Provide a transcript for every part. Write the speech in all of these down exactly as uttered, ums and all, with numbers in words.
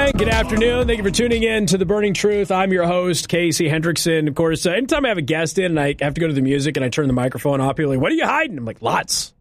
right, good afternoon. Thank you for tuning in to The Burning Truth. I'm your host, Casey Hendrickson. Of course, uh, anytime I have a guest in and I have to go to the music and I turn the microphone off, people are like, what are you hiding? I'm like, lots.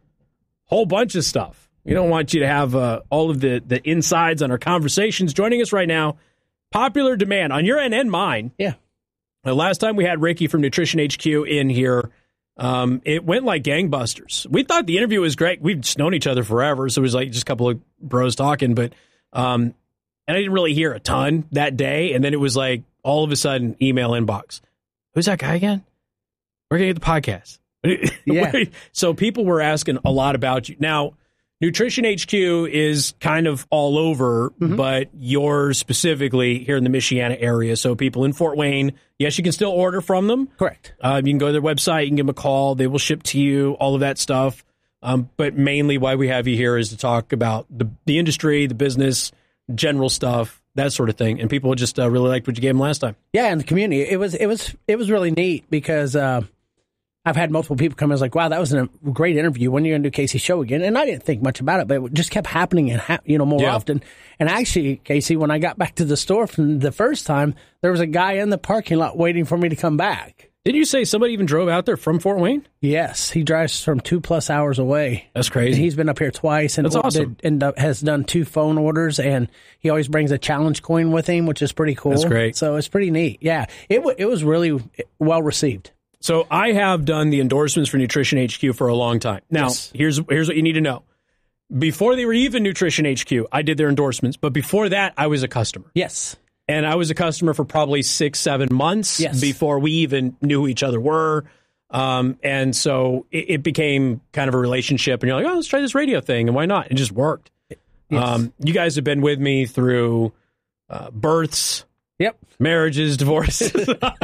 Whole bunch of stuff. We don't want you to have uh, all of the, the insides on our conversations. Joining us right now, popular demand on your end and mine. Yeah. The last time we had Ricky from Nutrition H Q in here, um, it went like gangbusters. We thought the interview was great. We've just known each other forever, so it was like just a couple of bros talking, but um, and I didn't really hear a ton that day. And then it was like all of a sudden, email inbox. Who's that guy again? We're gonna get the podcast. Yeah. So people were asking a lot about you. Now, Nutrition H Q is kind of all over, mm-hmm. but you're specifically here in the Michiana area. So people in Fort Wayne, yes, you can still order from them. Correct. Um, you can go to their website, you can give them a call, they will ship to you, all of that stuff. Um, but mainly why we have you here is to talk about the, the industry, the business, general stuff, that sort of thing. And people just uh, really liked what you gave them last time. Yeah, and the community, it was it was it was really neat because uh, I've had multiple people come and was like, "Wow, that was a great interview. When are you going to do Casey's show again?" And I didn't think much about it, but it just kept happening and ha- you know more yeah. often. And actually, Casey, when I got back to the store from the first time, there was a guy in the parking lot waiting for me to come back. Didn't you say somebody even drove out there from Fort Wayne? Yes, he drives from two plus hours away. That's crazy. And he's been up here twice and That's awesome. did, and uh, has done two phone orders, and he always brings a challenge coin with him, which is pretty cool. That's great. So it's pretty neat. Yeah, it w- it was really well received. So I have done the endorsements for Nutrition H Q for a long time. Now, Yes. here's here's what you need to know. Before they were even Nutrition H Q, I did their endorsements. But before that, I was a customer. Yes. And I was a customer for probably six, seven months Yes. before we even knew who each other were. Um, and so it, it became kind of a relationship. And you're like, oh, let's try this radio thing. And why not? It just worked. Yes. Um, you guys have been with me through uh, births, Yep. marriages, divorces.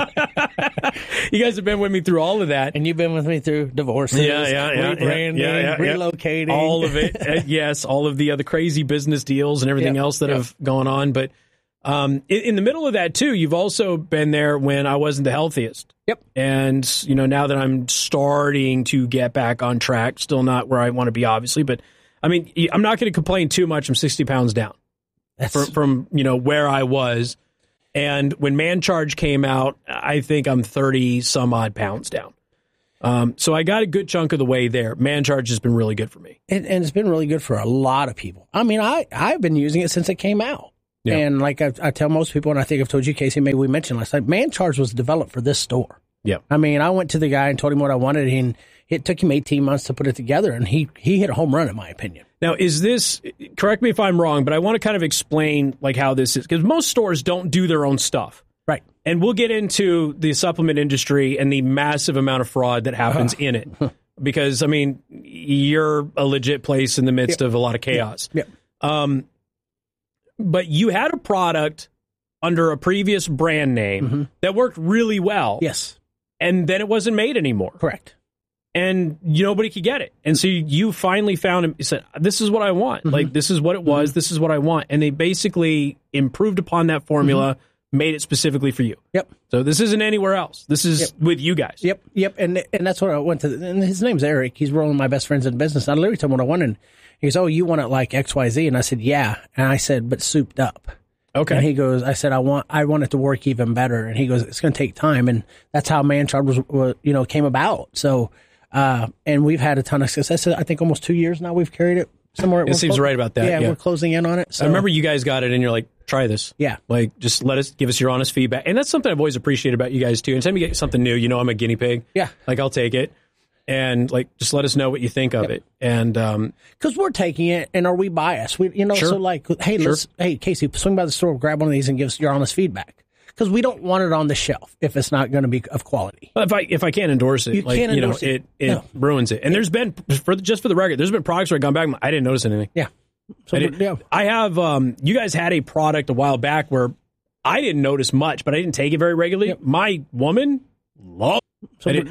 You guys have been with me through all of that. And you've been with me through divorces, Yeah, yeah, yeah, rebranding, yeah, yeah, yeah. relocating. All of it. Uh, yes, all of the other crazy business deals and everything Yep, else that yep. have gone on. But um, in, in the middle of that, too, you've also been there when I wasn't the healthiest. Yep. And, you know, now that I'm starting to get back on track, still not where I want to be, obviously. But, I mean, I'm not going to complain too much. I'm sixty pounds down That's, from, from, you know, where I was. And when Man Charge came out, I think I'm thirty some odd pounds down. Um, so I got a good chunk of the way there. Man Charge has been really good for me. and, and it's been really good for a lot of people. I mean, I, I've been using it since it came out. Yeah. And like I, I tell most people, and I think I've told you, Casey, maybe we mentioned last time, Man Charge was developed for this store. Yeah. I mean, I went to the guy and told him what I wanted, and it took him eighteen months to put it together, and he, he hit a home run, in my opinion. Now, is this, correct me if I'm wrong, but I want to kind of explain like how this is, because most stores don't do their own stuff. Right. And we'll get into the supplement industry and the massive amount of fraud that happens in it. Because, I mean, you're a legit place in the midst Yep. of a lot of chaos. Yep. Um, but you had a product under a previous brand name Mm-hmm. that worked really well. Yes. And then it wasn't made anymore. Correct. And nobody could get it. And so you finally found him. You said, this is what I want. Mm-hmm. Like, this is what it was. Mm-hmm. This is what I want. And they basically improved upon that formula, mm-hmm. made it specifically for you. Yep. So this isn't anywhere else. This is Yep. with you guys. Yep. Yep. And and that's what I went to. And his name's Eric. He's one of my best friends in business. I literally told him what I wanted. He goes, oh, you want it like X Y Z? And I said, yeah. And I said, but souped up. Okay. And he goes, I said, I want, I want it to work even better. And he goes, it's going to take time. And that's how Man Charge was, was, you know, came about. So, uh, and we've had a ton of success. I think almost two years now we've carried it somewhere. It seems clo- right about that. Yeah, Yeah, we're closing in on it. So I remember you guys got it and you're like, try this. Yeah. Like, just let us, give us your honest feedback. And that's something I've always appreciated about you guys too. Anytime you get something new, you know, I'm a guinea pig. Yeah. Like, I'll take it. And like, just let us know what you think of Yep. it. And, um, because we're taking it, and are we biased? We, you know, Sure. so like, hey, Sure. let's, hey, Casey, swing by the store, grab one of these, and give us your honest feedback. Because we don't want it on the shelf if it's not going to be of quality. if I if I can't endorse it, You like can't you know, endorse it it. it No. ruins it. And there's been for the, just for the record, there's been products where I've gone back, I didn't notice anything. Yeah. So I, we're- didn't- yeah. I have um you guys had a product a while back where I didn't notice much, but I didn't take it very regularly. Yep. My woman loved So I we're, didn't-